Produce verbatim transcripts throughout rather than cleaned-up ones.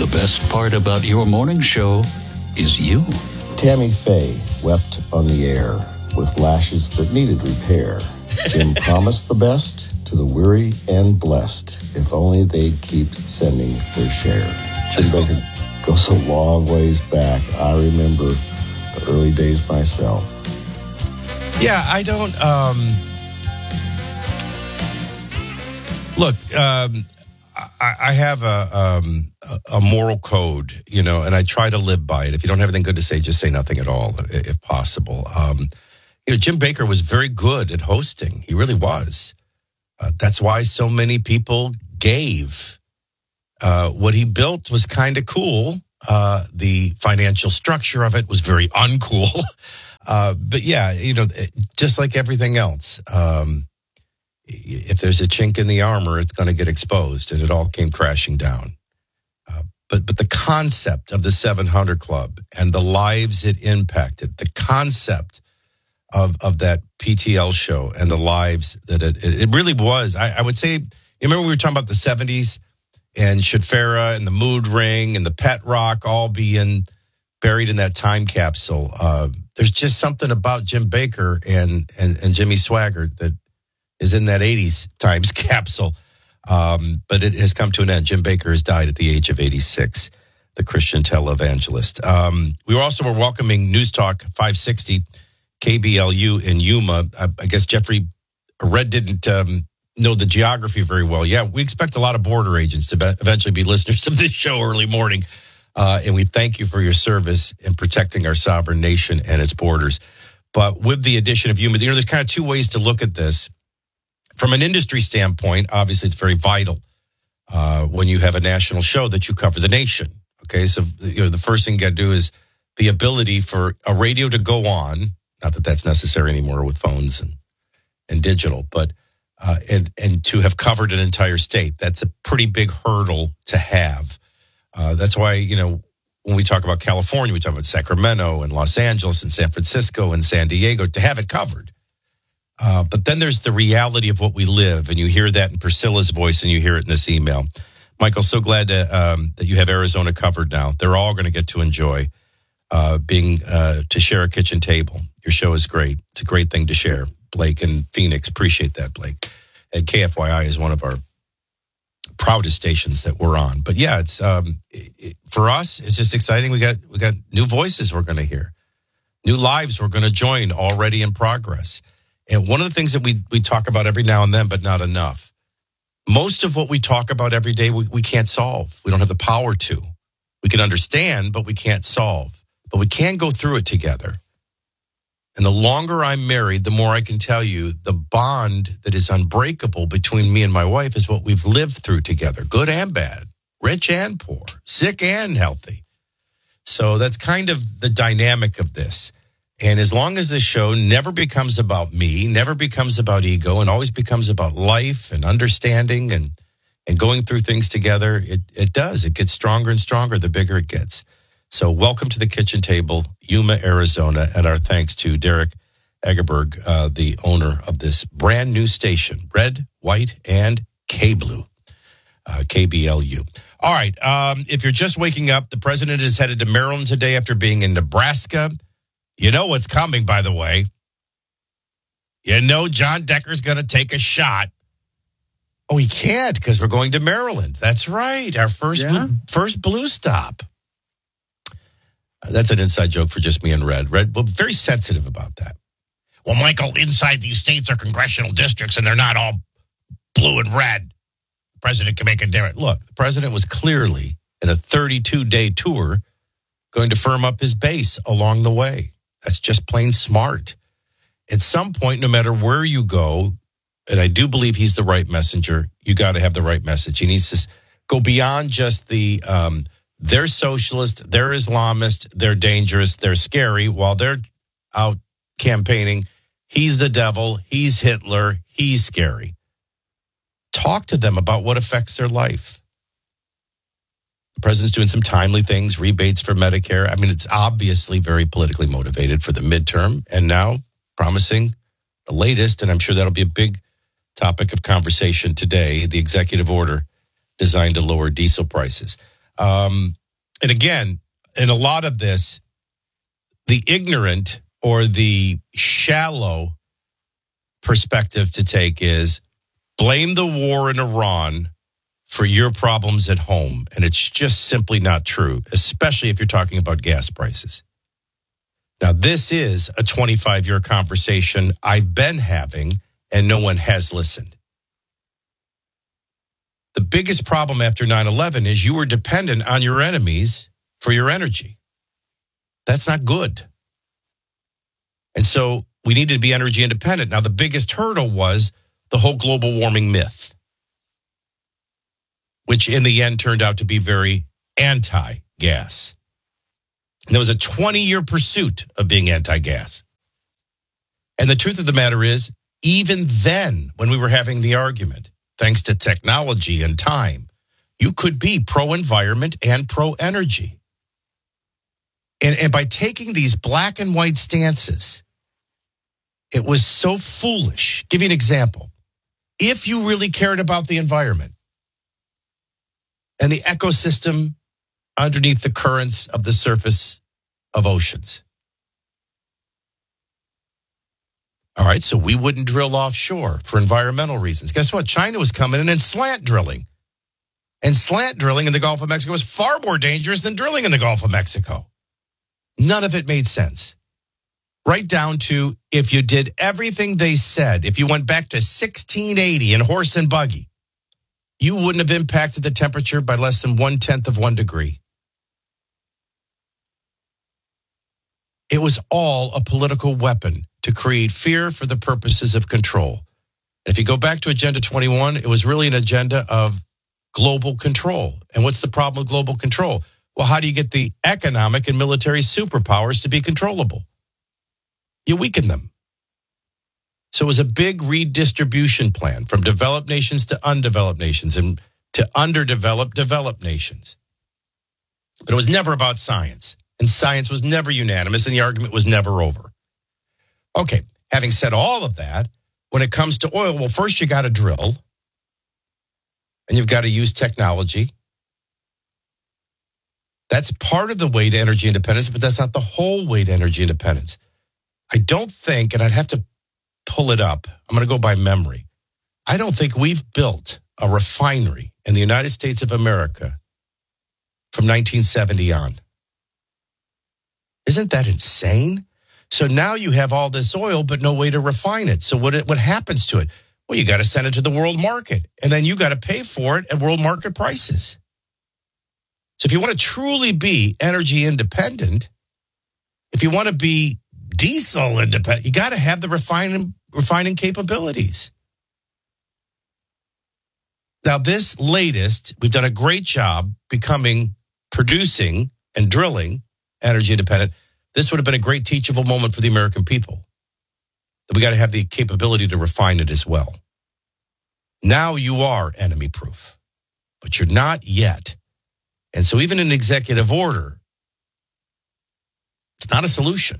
The best part about your morning show is you. Tammy Faye wept on the air with lashes that needed repair. Jim promised the best to the weary and blessed, if only they'd keep sending their share. Jim Baker goes a long ways back. I remember the early days myself. Yeah, I don't... Um, look, um, I, I have a, um, a moral code, you know, and I try to live by it. If you don't have anything good to say, just say nothing at all, if possible. Um, you know, Jim Baker was very good at hosting. He really was. Uh, that's why so many people gave. Uh, what he built was kind of cool. Uh, the financial structure of it was very uncool. Uh, but yeah, you know, just like everything else, um, if there's a chink in the armor, it's going to get exposed, and it all came crashing down. Uh, but but the concept of the seven hundred Club and the lives it impacted, the concept of of that P T L show and the lives that it it really was. I, I would say, you remember we were talking about the seventies and Shafera and the Mood Ring and the Pet Rock all being buried in that time capsule. Uh, there's just something about Jim Baker and and, and Jimmy Swaggart that is in that eighties times capsule. Um, but it has come to an end. Jim Baker has died at the age of eighty-six, the Christian televangelist. Um, we also were welcoming News Talk five sixty, K B L U in Yuma. I, I guess Jeffrey Red didn't um, know the geography very well. Yeah, we expect a lot of border agents to be, eventually be listeners of this show early morning. Uh, and we thank you for your service in protecting our sovereign nation and its borders. But with the addition of Yuma, you know, there's kind of two ways to look at this. From an industry standpoint, obviously, it's very vital uh, when you have a national show that you cover the nation. Okay, so you know the first thing you got to do is the ability for a radio to go on. Not that that's necessary anymore with phones and and digital, but uh, and and to have covered an entire state. That's a pretty big hurdle to have. Uh, that's why you know when we talk about California, we talk about Sacramento and Los Angeles and San Francisco and San Diego to have it covered. Uh, but then there's the reality of what we live, and you hear that in Priscilla's voice, and you hear it in this email. Michael, so glad to, um, that you have Arizona covered now. They're all going to get to enjoy uh, being uh, to share a kitchen table. Your show is great. It's a great thing to share. Blake and Phoenix, appreciate that, Blake. And K F Y I is one of our proudest stations that we're on. But yeah, it's um, it, it, for us, it's just exciting. We got we got new voices we're going to hear, new lives we're going to join already in progress. And one of the things that we, we talk about every now and then, but not enough, most of what we talk about every day, we, we can't solve. We don't have the power to. We can understand, but we can't solve. But we can go through it together. And the longer I'm married, the more I can tell you the bond that is unbreakable between me and my wife is what we've lived through together, good and bad, rich and poor, sick and healthy. So that's kind of the dynamic of this. And as long as this show never becomes about me, never becomes about ego, and always becomes about life and understanding and and going through things together, it, it does. It gets stronger and stronger the bigger it gets. So welcome to the kitchen table, Yuma, Arizona, and our thanks to Derek Egerberg, uh, the owner of this brand new station, Red, White, and K-Blue, uh, K B L U. All right, um, if you're just waking up, the president is headed to Maryland today after being in Nebraska. You know what's coming, by the way. You know John Decker's going to take a shot. Oh, he can't because we're going to Maryland. That's right. Our first Yeah. blue, first blue stop. That's an inside joke for just me and Red. Red, well, very sensitive about that. Well, Michael, inside these states are congressional districts, and they're not all blue and red. The president can make a difference. Look, the president was clearly in a thirty-two day tour going to firm up his base along the way. That's just plain smart. At some point, no matter where you go, and I do believe he's the right messenger, you got to have the right message. He needs to go beyond just the, um, they're socialist, they're Islamist, they're dangerous, they're scary, while they're out campaigning. He's the devil, he's Hitler, he's scary. Talk to them about what affects their life. The president's doing some timely things, rebates for Medicare. I mean, it's obviously very politically motivated for the midterm, and now promising the latest, and I'm sure that'll be a big topic of conversation today, the executive order designed to lower diesel prices. Um, and again, in a lot of this, the ignorant or the shallow perspective to take is blame the war in Iran for your problems at home. And it's just simply not true, especially if you're talking about gas prices. Now, this is a twenty-five-year conversation I've been having, and no one has listened. The biggest problem after nine eleven is you were dependent on your enemies for your energy. That's not good. And so we needed to be energy independent. Now, the biggest hurdle was the whole global warming myth, which in the end turned out to be very anti-gas. And there was a twenty-year pursuit of being anti-gas. And the truth of the matter is, even then, when we were having the argument, thanks to technology and time, you could be pro-environment and pro-energy. And, and by taking these black and white stances, it was so foolish. Give you an example. If you really cared about the environment and the ecosystem underneath the currents of the surface of oceans, all right, so we wouldn't drill offshore for environmental reasons. Guess what? China was coming in and slant drilling. And slant drilling in the Gulf of Mexico is far more dangerous than drilling in the Gulf of Mexico. None of it made sense. Right down to if you did everything they said, if you went back to sixteen eighty in horse and buggy, you wouldn't have impacted the temperature by less than one-tenth of one degree. It was all a political weapon to create fear for the purposes of control. If you go back to Agenda twenty-one, it was really an agenda of global control. And what's the problem with global control? Well, how do you get the economic and military superpowers to be controllable? You weaken them. So it was a big redistribution plan from developed nations to undeveloped nations and to underdeveloped, developed nations. But it was never about science. And science was never unanimous, and the argument was never over. Okay, having said all of that, when it comes to oil, well, first you got to drill, and you've got to use technology. That's part of the way to energy independence, but that's not the whole way to energy independence. I don't think, and I'd have to pull it up, I'm going to go by memory. I don't think we've built a refinery in the United States of America from nineteen seventy on. Isn't that insane? So now you have all this oil, but no way to refine it. So what, what happens to it? Well, you got to send it to the world market, and then you got to pay for it at world market prices. So if you want to truly be energy independent, if you want to be diesel independent, you got to have the refining, refining capabilities. Now, this latest, we've done a great job becoming, producing and drilling energy independent. This would have been a great teachable moment for the American people. That we got to have the capability to refine it as well. Now you are enemy proof, but you're not yet. And so even an executive order, it's not a solution.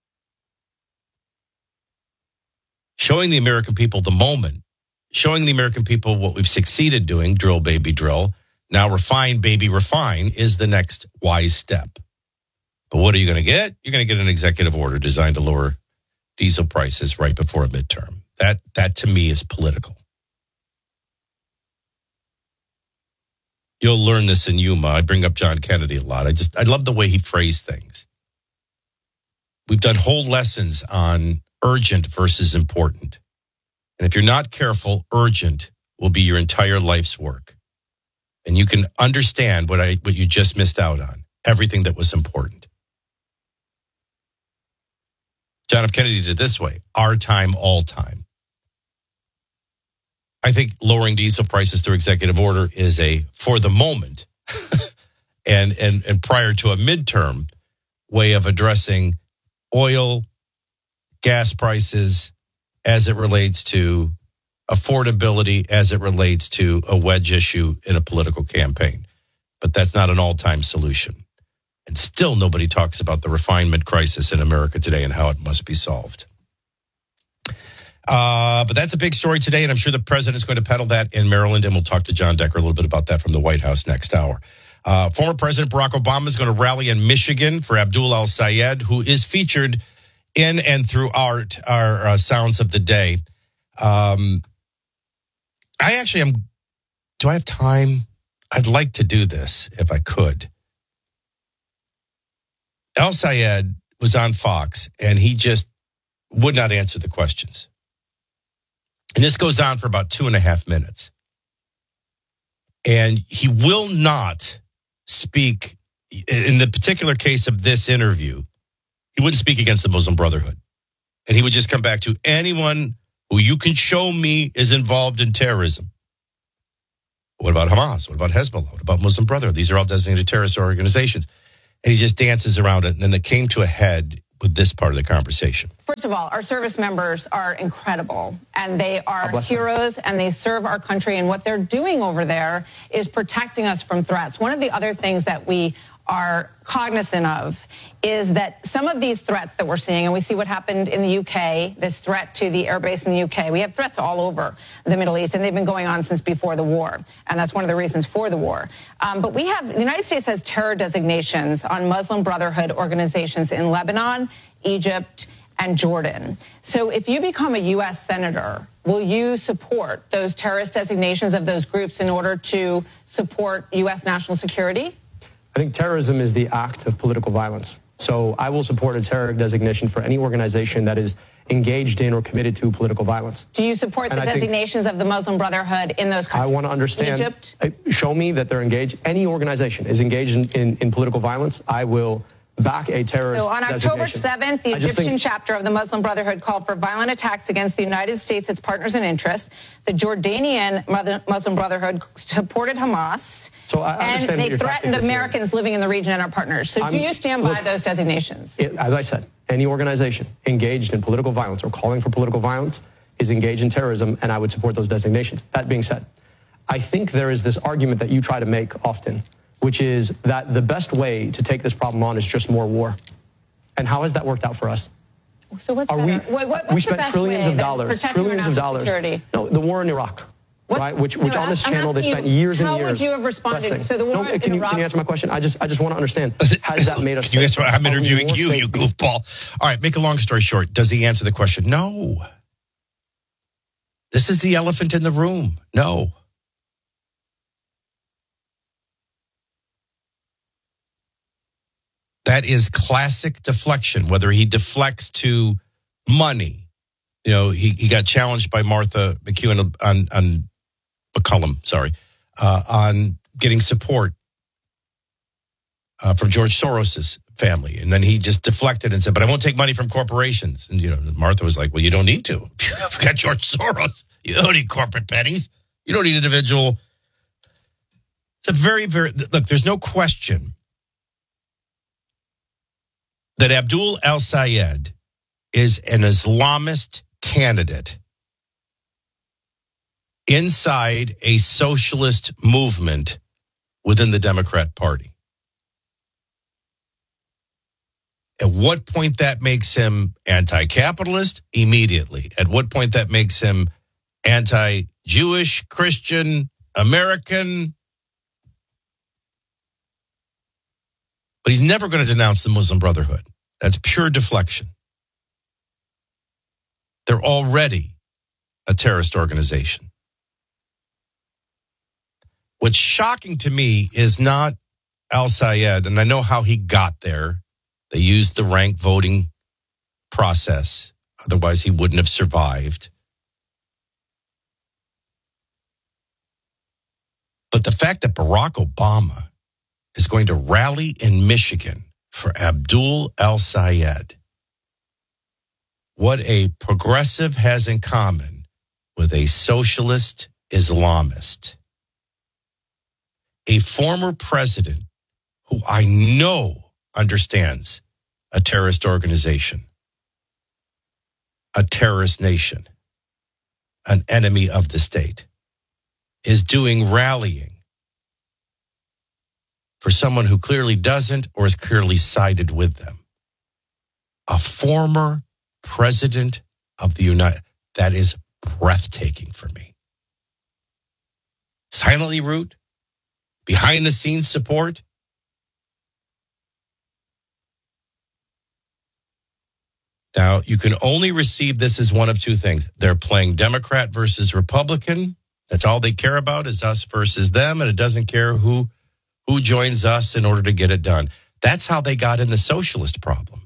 Showing the American people the moment, showing the American people what we've succeeded doing, drill, baby, drill, now refine, baby, refine, is the next wise step. But what are you going to get? You're going to get an executive order designed to lower diesel prices right before a midterm. That, that to me is political. You'll learn this in Yuma. I bring up John Kennedy a lot. I just, I love the way he phrased things. We've done whole lessons on urgent versus important. And if you're not careful, urgent will be your entire life's work. And you can understand what I, what you just missed out on, everything that was important. John F. Kennedy did it this way: our time, all time. I think lowering diesel prices through executive order is a, for the moment, and, and, and prior to a midterm, way of addressing oil, gas prices as it relates to affordability, as it relates to a wedge issue in a political campaign. But that's not an all-time solution. And still nobody talks about the refinement crisis in America today and how it must be solved. Uh, but that's a big story today, and I'm sure the president's going to peddle that in Maryland, and we'll talk to John Decker a little bit about that from the White House next hour. Uh, former President Barack Obama is going to rally in Michigan for Abdul El-Sayed, who is featured in and throughout our uh, Sounds of the Day. Um, I actually am, do I have time? I'd like to do this if I could. El-Sayed was on Fox, and he just would not answer the questions. And this goes on for about two and a half minutes. And he will not speak, in the particular case of this interview, he wouldn't speak against the Muslim Brotherhood. And he would just come back to anyone who you can show me is involved in terrorism. What about Hamas? What about Hezbollah? What about Muslim Brotherhood? These are all designated terrorist organizations. And he just dances around it. And then it came to a head with this part of the conversation. First of all, our service members are incredible, and they are heroes, and they serve our country, and what they're doing over there is protecting us from threats. One of the other things that we are cognizant of is that some of these threats that we're seeing, and we see what happened in the U K, this threat to the airbase in the U K, we have threats all over the Middle East, and they've been going on since before the war, and that's one of the reasons for the war. Um, but we have, the United States has terror designations on Muslim Brotherhood organizations in Lebanon, Egypt, and Jordan. So if you become a U S senator, will you support those terrorist designations of those groups in order to support U S national security? I think terrorism is the act of political violence. So I will support a terror designation for any organization that is engaged in or committed to political violence. Do you support and the I designations of the Muslim Brotherhood in those countries? I want to understand. Egypt? Show me that they're engaged. Any organization is engaged in, in, in political violence, I will back a terrorist So on October seventh, the Egyptian think, chapter of the Muslim Brotherhood called for violent attacks against the United States, its partners and interests. The Jordanian Muslim Brotherhood supported Hamas. So I and they threatened Americans living in the region and our partners. So I'm, do you stand look, by those designations? It, as I said, any organization engaged in political violence or calling for political violence is engaged in terrorism, and I would support those designations. That being said, I think there is this argument that you try to make often, which is that the best way to take this problem on is just more war. And how has that worked out for us? So what's Are better? we, what, what's we spent the best trillions way of dollars, trillions of dollars. Security? No, the war in Iraq. What? Right, which, which no, on this I'm channel they spent you, years and how years. How would you have responded? Pressing. So the war no, in can you, Iraq. Can you answer my question? I just I just want to understand. Has that made us? Can you answer? I'm interviewing you, safe? you goofball. All right, make a long story short. Does he answer the question? No. This is the elephant in the room. No. That is classic deflection. Whether he deflects to money, you know, he, he got challenged by Martha McEwen on on McCullum, sorry, uh, on getting support uh, from George Soros's family, and then he just deflected and said, "But I won't take money from corporations." And you know, Martha was like, "Well, you don't need to. You've got George Soros. You don't need corporate pennies. You don't need individual." It's a very, very look. There's no question that Abdul El-Sayed is an Islamist candidate inside a socialist movement within the Democrat Party. At what point that makes him anti-capitalist? Immediately. At what point that makes him anti-Jewish, Christian, American? But he's never going to denounce the Muslim Brotherhood. That's pure deflection. They're already a terrorist organization. What's shocking to me is not El-Sayed, and I know how he got there. They used the rank voting process. Otherwise, he wouldn't have survived. But the fact that Barack Obama is going to rally in Michigan for Abdul El-Sayed, what a progressive has in common with a socialist Islamist. A former president who I know understands a terrorist organization, a terrorist nation, an enemy of the state, is doing rallying for someone who clearly doesn't or is clearly sided with them. A former president of the United, that is breathtaking for me. Silently root, behind the scenes support. Now, you can only receive this as one of two things. They're playing Democrat versus Republican. That's all they care about is us versus them, and it doesn't care who who joins us in order to get it done. That's how they got in the socialist problem.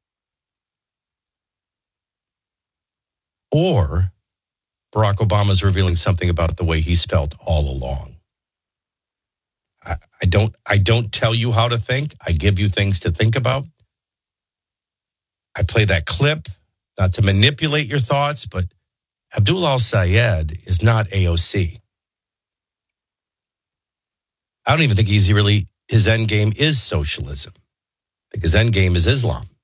Or Barack Obama's revealing something about the way he's felt all along. I, I don't I don't tell you how to think. I give you things to think about. I play that clip, not to manipulate your thoughts, but Abdul al-Sayed is not A O C. I don't even think he's really, his end game is socialism. I think his end game is Islam.